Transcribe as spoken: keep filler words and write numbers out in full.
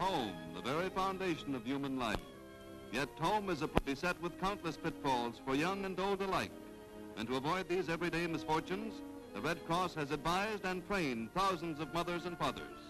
home, the very foundation of human life. Yet home is a beset with countless pitfalls for young and old alike. And to avoid these everyday misfortunes, the Red Cross has advised and trained thousands of mothers and fathers.